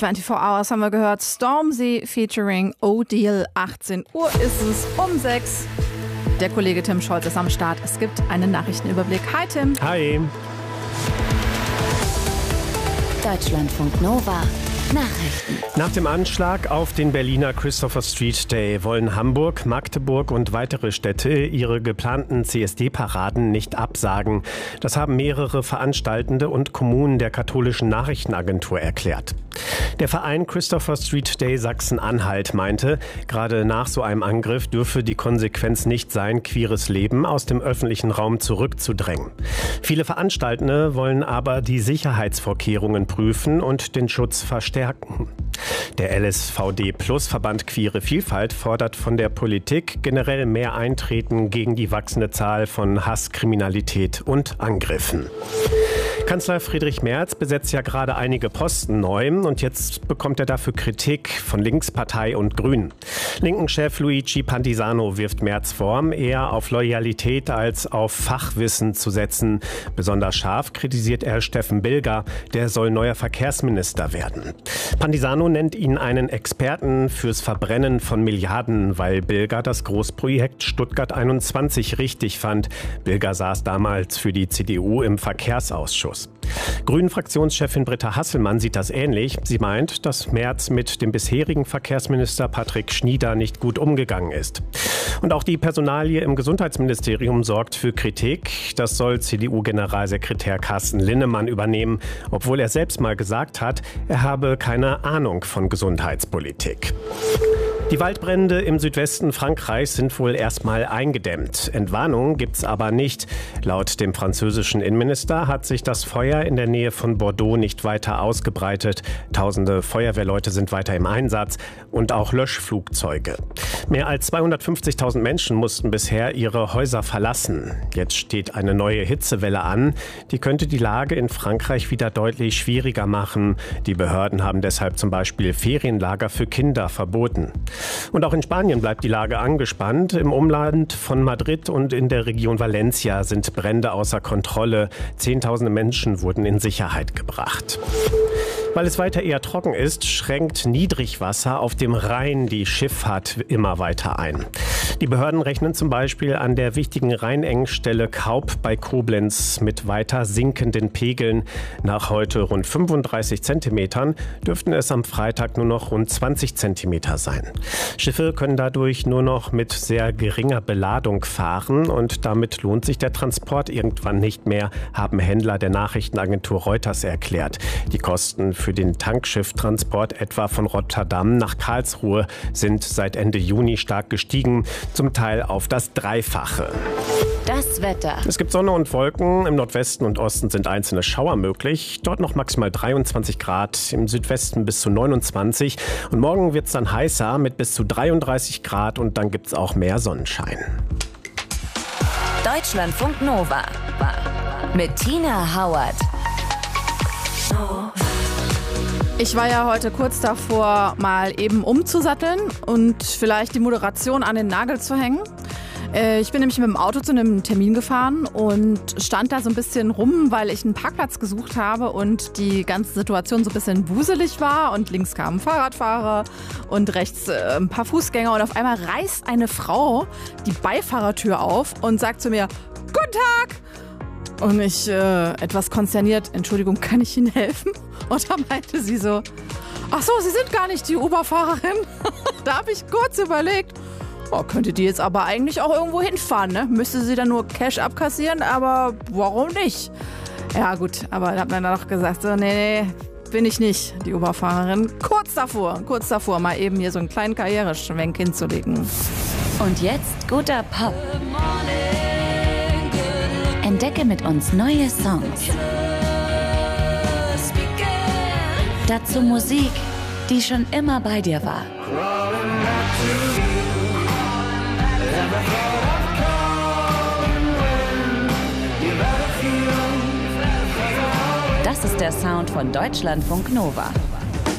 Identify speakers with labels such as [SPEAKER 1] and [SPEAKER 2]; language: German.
[SPEAKER 1] 24 Hours haben wir gehört. Stormzy featuring O'Deal. 18 Uhr ist es, um 6. Der Kollege Tim Scholz ist am Start. Es gibt einen Nachrichtenüberblick. Hi Tim.
[SPEAKER 2] Hi.
[SPEAKER 3] Deutschlandfunk Nova. Nachrichten.
[SPEAKER 2] Nach dem Anschlag auf den Berliner Christopher Street Day wollen Hamburg, Magdeburg und weitere Städte ihre geplanten CSD-Paraden nicht absagen. Das haben mehrere Veranstaltende und Kommunen der katholischen Nachrichtenagentur erklärt. Der Verein Christopher Street Day Sachsen-Anhalt meinte, gerade nach so einem Angriff dürfe die Konsequenz nicht sein, queeres Leben aus dem öffentlichen Raum zurückzudrängen. Viele Veranstaltende wollen aber die Sicherheitsvorkehrungen prüfen und den Schutz verstärken. Der LSVD-Plus-Verband Queere Vielfalt fordert von der Politik generell mehr Eintreten gegen die wachsende Zahl von Hass, Kriminalität und Angriffen. Kanzler Friedrich Merz besetzt ja gerade einige Posten neu und jetzt bekommt er dafür Kritik von Linkspartei und Grünen. Linken-Chef Luigi Pantisano wirft Merz vor, eher auf Loyalität als auf Fachwissen zu setzen. Besonders scharf kritisiert er Steffen Bilger, der soll neuer Verkehrsminister werden. Pantisano nennt ihn einen Experten fürs Verbrennen von Milliarden, weil Bilger das Großprojekt Stuttgart 21 richtig fand. Bilger saß damals für die CDU im Verkehrsausschuss. Grünen-Fraktionschefin Britta Hasselmann sieht das ähnlich. Sie meint, dass Merz mit dem bisherigen Verkehrsminister Patrick Schnieder nicht gut umgegangen ist. Und auch die Personalie im Gesundheitsministerium sorgt für Kritik. Das soll CDU-Generalsekretär Carsten Linnemann übernehmen, obwohl er selbst mal gesagt hat, er habe keine Ahnung von Gesundheitspolitik. Die Waldbrände im Südwesten Frankreichs sind wohl erstmal eingedämmt. Entwarnung gibt's aber nicht. Laut dem französischen Innenminister hat sich das Feuer in der Nähe von Bordeaux nicht weiter ausgebreitet. Tausende Feuerwehrleute sind weiter im Einsatz und auch Löschflugzeuge. Mehr als 250.000 Menschen mussten bisher ihre Häuser verlassen. Jetzt steht eine neue Hitzewelle an. Die könnte die Lage in Frankreich wieder deutlich schwieriger machen. Die Behörden haben deshalb zum Beispiel Ferienlager für Kinder verboten. Und auch in Spanien bleibt die Lage angespannt. Im Umland von Madrid und in der Region Valencia sind Brände außer Kontrolle. Zehntausende Menschen wurden in Sicherheit gebracht. Weil es weiter eher trocken ist, schränkt Niedrigwasser auf dem Rhein die Schifffahrt immer weiter ein. Die Behörden rechnen zum Beispiel an der wichtigen Rheinengstelle Kaup bei Koblenz mit weiter sinkenden Pegeln. Nach heute rund 35 Zentimetern dürften es am Freitag nur noch rund 20 Zentimeter sein. Schiffe können dadurch nur noch mit sehr geringer Beladung fahren und damit lohnt sich der Transport irgendwann nicht mehr, haben Händler der Nachrichtenagentur Reuters erklärt. Die Kosten für den Tankschifftransport etwa von Rotterdam nach Karlsruhe sind seit Ende Juni stark gestiegen, zum Teil auf das Dreifache.
[SPEAKER 3] Das Wetter.
[SPEAKER 2] Es gibt Sonne und Wolken. Im Nordwesten und Osten sind einzelne Schauer möglich. Dort noch maximal 23 Grad, im Südwesten bis zu 29. Und morgen wird es dann heißer mit bis zu 33 Grad und dann gibt es auch mehr Sonnenschein.
[SPEAKER 3] Deutschlandfunk Nova. Mit Tina Hauert.
[SPEAKER 1] Ich war ja heute kurz davor, mal eben umzusatteln und vielleicht die Moderation an den Nagel zu hängen. Ich bin nämlich mit dem Auto zu einem Termin gefahren und stand da so ein bisschen rum, weil ich einen Parkplatz gesucht habe und die ganze Situation so ein bisschen wuselig war und links kam ein Fahrradfahrer und rechts ein paar Fußgänger und auf einmal reißt eine Frau die Beifahrertür auf und sagt zu mir, "Guten Tag!" Und ich etwas konsterniert, "Entschuldigung, kann ich Ihnen helfen?" Und da meinte sie so, "Ach so, Sie sind gar nicht die Uber-Fahrerin." Da habe ich kurz überlegt, könnte die jetzt aber eigentlich auch irgendwo hinfahren, ne? Müsste sie dann nur Cash abkassieren, aber warum nicht? Ja gut, aber da hat man dann noch gesagt, so, nee, bin ich nicht, die Uber-Fahrerin. Kurz davor, mal eben hier so einen kleinen Karriereschwenk hinzulegen.
[SPEAKER 3] Und jetzt guter Pop. Entdecke mit uns neue Songs. Dazu Musik, die schon immer bei dir war. Das ist der Sound von Deutschlandfunk Nova.